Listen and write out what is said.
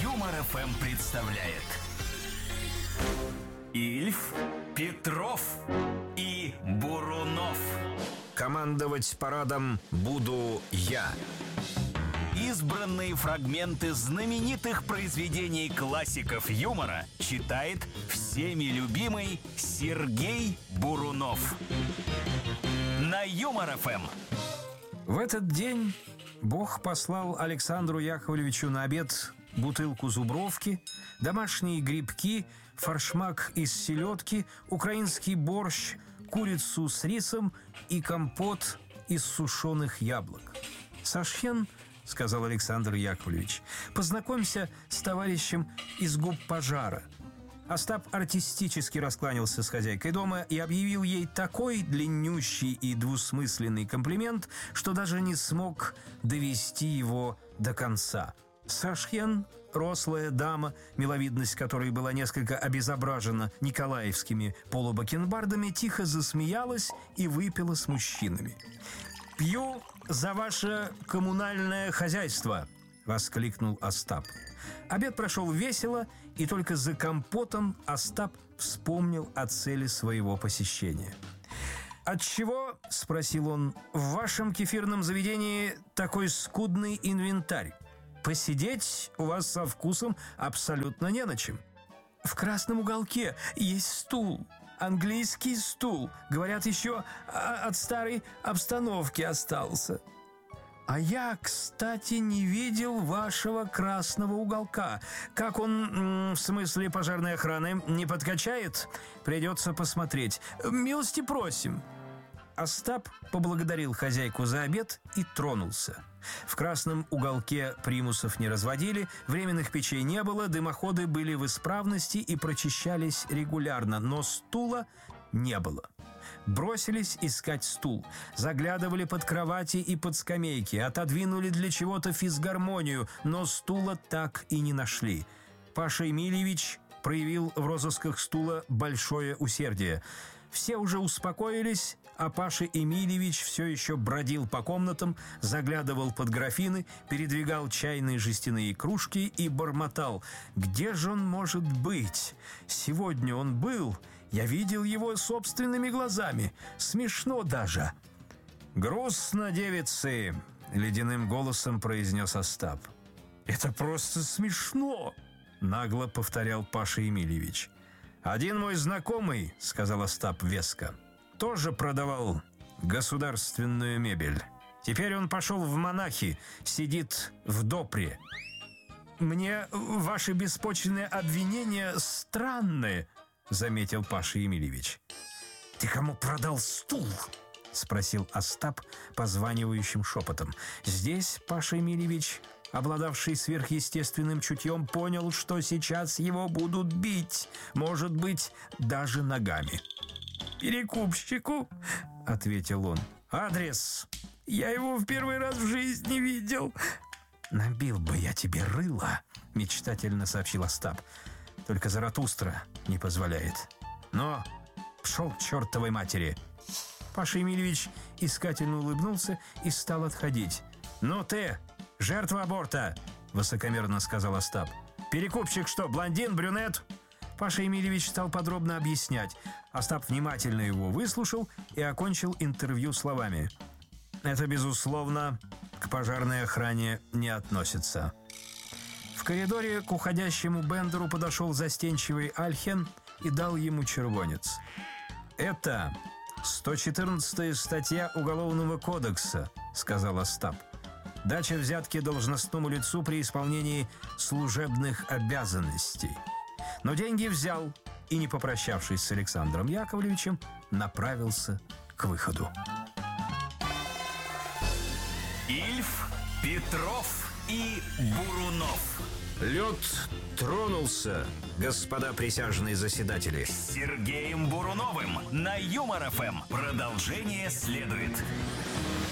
Юмор ФМ представляет Ильф, Петров и Бурунов. Командовать парадом буду я. Избранные фрагменты знаменитых произведений классиков юмора читает всеми любимый Сергей Бурунов. На Юмор ФМ. В этот день Бог послал Александру Яковлевичу на обед бутылку зубровки, домашние грибки, форшмак из селедки, украинский борщ, курицу с рисом и компот из сушеных яблок. «Сашхен, — сказал Александр Яковлевич, — познакомься с товарищем из губ пожара». Остап артистически раскланялся с хозяйкой дома и объявил ей такой длиннющий и двусмысленный комплимент, что даже не смог довести его до конца. Сашхен, рослая дама, миловидность которой была несколько обезображена николаевскими полубакенбардами, тихо засмеялась и выпила с мужчинами. «Пью за ваше коммунальное хозяйство!» — воскликнул Остап. Обед прошел весело, и только за компотом Остап вспомнил о цели своего посещения. «Отчего, — спросил он, — в вашем кефирном заведении такой скудный инвентарь? Посидеть у вас со вкусом абсолютно не на чем. В красном уголке есть стул, английский стул. Говорят, еще от старой обстановки остался. А я, кстати, не видел вашего красного уголка. Как он, в смысле пожарной охраны, не подкачает? Придется посмотреть. Милости просим». Остап поблагодарил хозяйку за обед и тронулся. В красном уголке примусов не разводили, временных печей не было, дымоходы были в исправности и прочищались регулярно, но стула не было. Бросились искать стул, заглядывали под кровати и под скамейки, отодвинули для чего-то физгармонию, но стула так и не нашли. Паша Емельевич проявил в розысках стула большое усердие. Все уже успокоились, а Паша Емельевич все еще бродил по комнатам, заглядывал под графины, передвигал чайные жестяные кружки и бормотал: «Где же он может быть? Сегодня он был. Я видел его собственными глазами. Смешно даже». «Грустно, девицы!» — ледяным голосом произнес Остап. «Это просто смешно!» — нагло повторял Паша Емельевич. «Один мой знакомый, — сказал Остап веско, — тоже продавал государственную мебель. Теперь он пошел в монахи, сидит в допре». «Мне ваши беспочвенные обвинения странные, — заметил Паша Емельевич. «Ты кому продал стул?» — спросил Остап позванивающим шепотом. Здесь Паша Емельевич, обладавший сверхъестественным чутьем, понял, что сейчас его будут бить, может быть, даже ногами. «Перекупщику», — ответил он. «Адрес? Я его в первый раз в жизни видел». «Набил бы я тебе рыло», — мечтательно сообщил Остап. «Только Заратустра не позволяет. Но пшел к чертовой матери». Паша Емельевич искательно улыбнулся и стал отходить. «Ну ты, жертва аборта!» — высокомерно сказал Остап. «Перекупщик что, блондин, брюнет?» Паша Емельевич стал подробно объяснять. Остап внимательно его выслушал и окончил интервью словами: «Это, безусловно, к пожарной охране не относится». В коридоре к уходящему Бендеру подошел застенчивый Альхен и дал ему червонец. «Это 114-я статья Уголовного кодекса», — сказал Остап. «Дача взятки должностному лицу при исполнении служебных обязанностей». Но деньги взял и, не попрощавшись с Александром Яковлевичем, направился к выходу. Ильф, Петров и Бурунов. Лед тронулся, господа присяжные заседатели. С Сергеем Буруновым на Юмор ФМ. Продолжение следует.